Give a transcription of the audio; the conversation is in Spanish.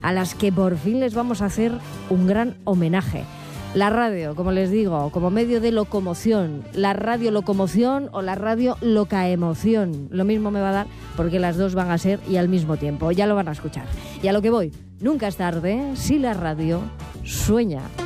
a las que por fin les vamos a hacer un gran homenaje. La radio, como les digo, como medio de locomoción, la radio locomoción o la radio locaemoción. Lo mismo me va a dar porque las dos van a ser y al mismo tiempo. Ya lo van a escuchar. Y a lo que voy, nunca es tarde si la radio sueña.